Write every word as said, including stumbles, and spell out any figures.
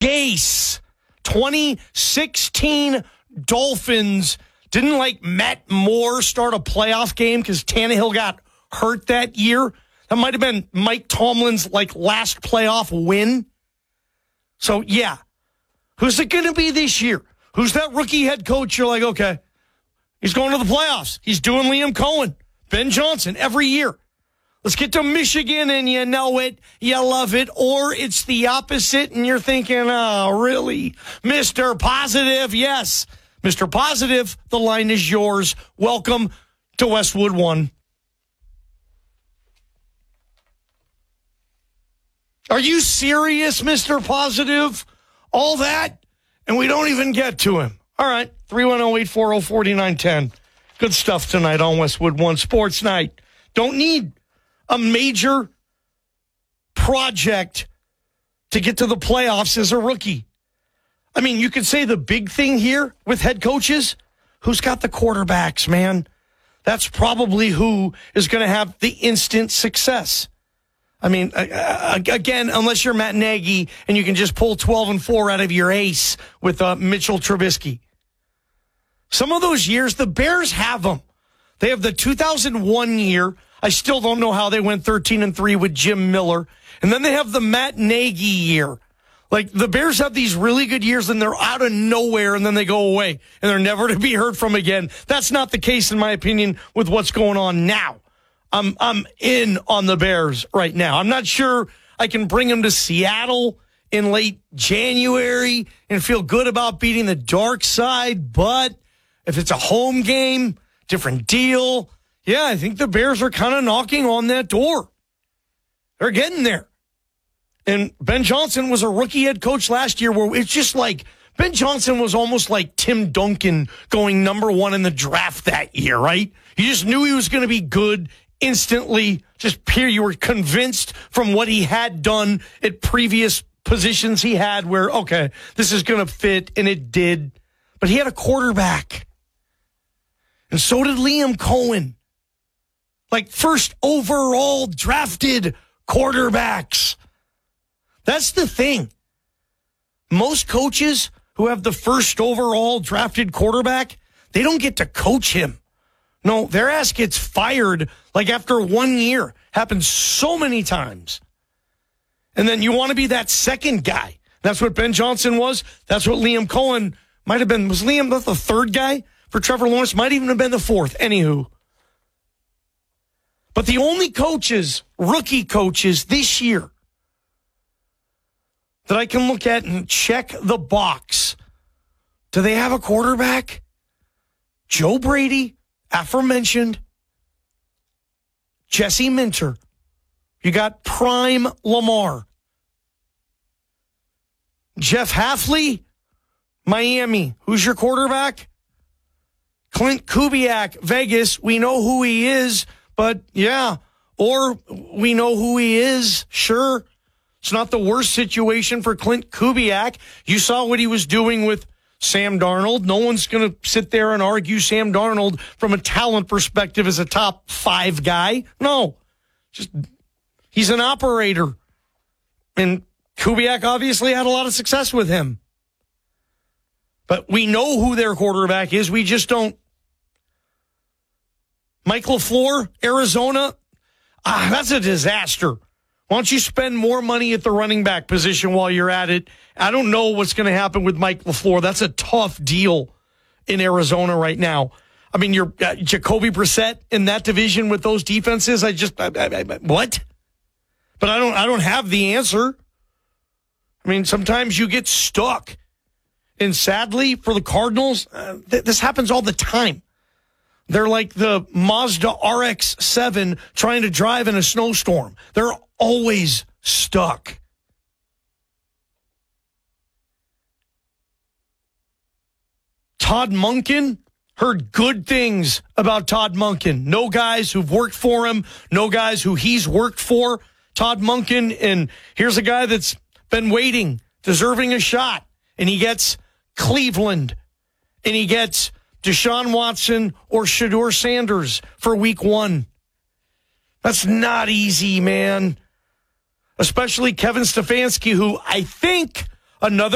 Gase, twenty sixteen Dolphins. Didn't like Matt Moore start a playoff game because Tannehill got hurt that year? That might have been Mike Tomlin's like last playoff win. So yeah, who's it going to be this year? Who's that rookie head coach? You're like, okay, he's going to the playoffs. He's doing Liam Cohen, Ben Johnson every year. Let's get to Michigan and you know it, you love it, or it's the opposite and you're thinking, oh, really? Mister Positive, yes. Mister Positive, the line is yours. Welcome to Westwood One. Are you serious, Mister Positive? All that? And we don't even get to him. All right, three one zero, eight four zero, four nine one zero. Good stuff tonight on Westwood One Sports Night. Don't need a major project to get to the playoffs as a rookie. I mean, you could say the big thing here with head coaches, who's got the quarterbacks, man? That's probably who is going to have the instant success. I mean, uh, again, unless you're Matt Nagy and you can just pull twelve and four out of your ace with uh, Mitchell Trubisky. Some of those years, the Bears have them. They have the two thousand one year. I still don't know how they went thirteen and three with Jim Miller. And then they have the Matt Nagy year. Like, the Bears have these really good years and they're out of nowhere and then they go away and they're never to be heard from again. That's not the case, in my opinion, with what's going on now. I'm I'm in on the Bears right now. I'm not sure I can bring them to Seattle in late January and feel good about beating the dark side, but if it's a home game, different deal. Yeah, I think the Bears are kind of knocking on that door. They're getting there. And Ben Johnson was a rookie head coach last year where it's just like Ben Johnson was almost like Tim Duncan going number one in the draft that year, right? You just knew he was going to be good instantly. Just pure, you were convinced from what he had done at previous positions he had where, okay, this is going to fit, and it did. But he had a quarterback. And so did Liam Cohen. Like first overall drafted quarterbacks. That's the thing. Most coaches who have the first overall drafted quarterback, they don't get to coach him. No, their ass gets fired like after one year. Happens so many times. And then you want to be that second guy. That's what Ben Johnson was. That's what Liam Cohen might have been. Was Liam the third guy for Trevor Lawrence? Might even have been the fourth. Anywho. But the only coaches, rookie coaches this year that I can look at and check the box, do they have a quarterback? Joe Brady, aforementioned. Jesse Minter. You got prime Lamar. Jeff Hafley, Miami. Who's your quarterback? Clint Kubiak, Vegas. We know who he is, but yeah. Or we know who he is, sure. It's not the worst situation for Clint Kubiak. You saw what he was doing with Sam Darnold. No one's going to sit there and argue Sam Darnold from a talent perspective as a top five guy. No, just he's an operator. And Kubiak obviously had a lot of success with him. But we know who their quarterback is. We just don't. Mike LaFleur, Arizona, ah, that's a disaster. Why don't you spend more money at the running back position while you're at it? I don't know what's going to happen with Mike LaFleur. That's a tough deal in Arizona right now. I mean, you're uh, Jacoby Brissett in that division with those defenses. I just, I, I, I, what? But I don't, I don't have the answer. I mean, sometimes you get stuck. And sadly for the Cardinals, uh, th- this happens all the time. They're like the Mazda R X seven trying to drive in a snowstorm. They're always stuck. Todd Monken, heard good things about Todd Monken. No guys who've worked for him, no guys who he's worked for. Todd Monken, and here's a guy that's been waiting, deserving a shot, and he gets Cleveland, and he gets Deshaun Watson or Shedeur Sanders for week one. That's not easy, man. Especially Kevin Stefanski, who I think another